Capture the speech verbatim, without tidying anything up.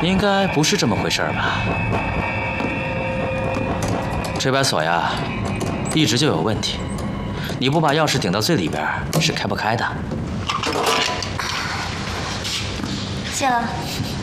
应该不是这么回事吧？这把锁呀，一直就有问题。你不把钥匙顶到最里边，是开不开的。 谢了。